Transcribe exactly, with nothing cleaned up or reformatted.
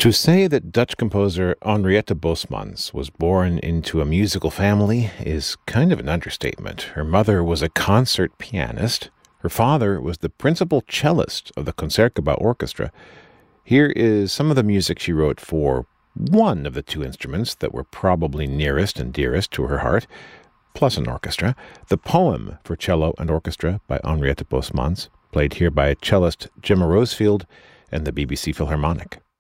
To say that Dutch composer Henriette Bosmans was born into a musical family is kind of an understatement. Her mother was a concert pianist. Her father was the principal cellist of the Concertgebouw Orchestra. Here is some of the music she wrote for one of the two instruments that were probably nearest and dearest to her heart, plus an orchestra, the poem for cello and orchestra by Henriette Bosmans, played here by cellist Gemma Rosefield and the B B C Philharmonic.